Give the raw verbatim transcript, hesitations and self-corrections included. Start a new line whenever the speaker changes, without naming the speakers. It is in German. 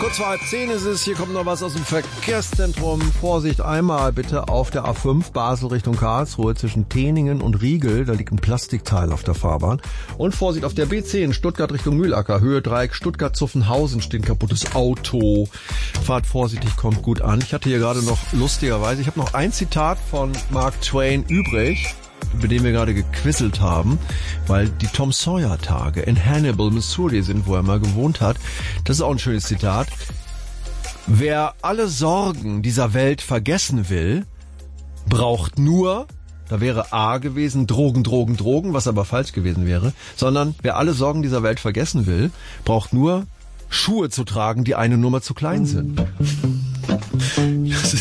Kurz vor halb zehn ist es, hier kommt noch was aus dem Verkehrszentrum. Vorsicht einmal bitte auf der A fünf Basel Richtung Karlsruhe zwischen Teningen und Riegel. Da liegt ein Plastikteil auf der Fahrbahn. Und Vorsicht auf der B zehn Stuttgart Richtung Mühlacker. Höhe Dreieck Stuttgart-Zuffenhausen steht ein kaputtes Auto. Fahrt vorsichtig, kommt gut an. Ich hatte hier gerade noch lustigerweise, ich habe noch ein Zitat von Mark Twain übrig, über den wir gerade gequisselt haben, weil die Tom Sawyer Tage in Hannibal, Missouri sind, wo er mal gewohnt hat. Das ist auch ein schönes Zitat. Wer alle Sorgen dieser Welt vergessen will, braucht nur, da wäre A gewesen, Drogen, Drogen, Drogen, was aber falsch gewesen wäre, sondern wer alle Sorgen dieser Welt vergessen will, braucht nur Schuhe zu tragen, die eine Nummer zu klein sind. Das ist